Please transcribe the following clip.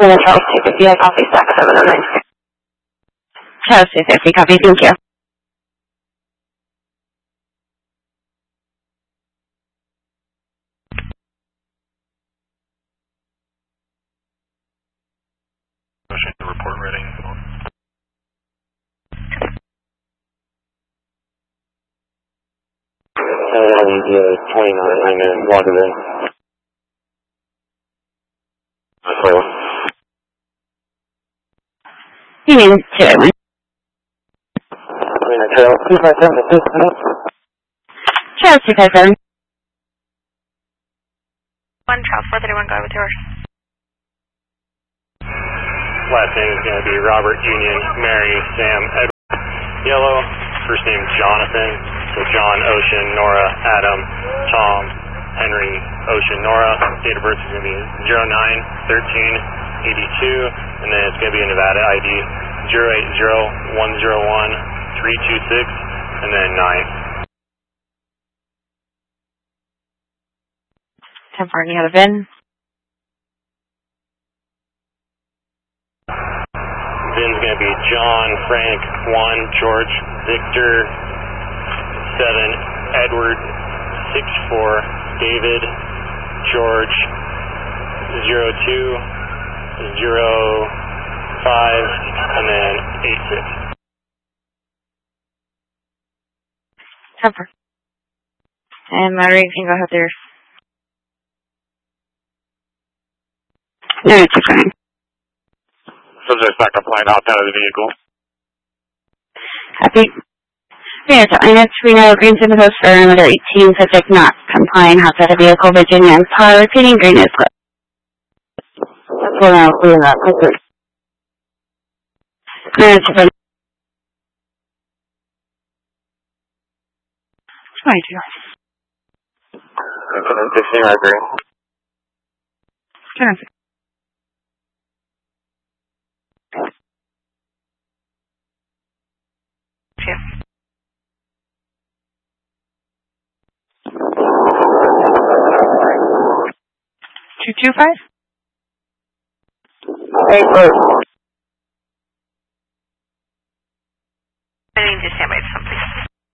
Charles 250, I copy stack 709. Charles 250, copy, thank you. Report ready. 29, I'm in Waterville. You mean 2. Charles 257. Charles 257. 1 Charles 431, go with yours. Last name is going to be Robert Union, Mary, Sam, Edward, Yellow. First name Jonathan, so John, Ocean, Nora, Adam, Tom, Henry, Ocean, Nora. Date of birth is going to be 09/13/82, and then it's going to be a Nevada ID 080101326, and then 9. 10 for you have a VIN. VIN's going to be John, Frank, 1, George, Victor, 7, Edward, 6-4, David, George, 02, 05, and then 86. 10 for. And Larry, you can go ahead there. No, it's fine. Subject's not complying outside of the vehicle. Copy. Yeah, so I we know green to the host for another 18, subject not complying outside the vehicle, Virginia and Paul, repeating green is closed. Well, no, we're not. Okay. No, it's fine. 22. 15, I agree. 10. 225? 8,